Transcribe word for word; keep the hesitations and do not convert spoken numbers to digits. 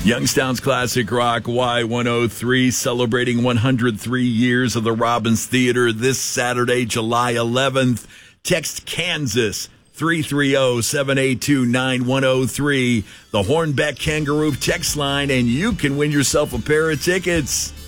Youngstown's Classic Rock Y one oh three celebrating one hundred three years of the Robbins Theater this Saturday, July eleventh. Text Kansas three three zero, seven eight two, nine one zero three, the Hornbeck Kangaroo text line, and you can win yourself a pair of tickets.